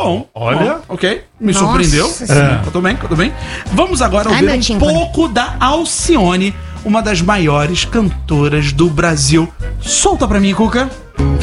Bom, olha, ok. Me Nossa surpreendeu. Senhora. Eu tô bem. Vamos agora Ai, ouvir meu um tímpano. pouco da Alcione, uma das maiores cantoras do Brasil. Solta pra mim, Cuca.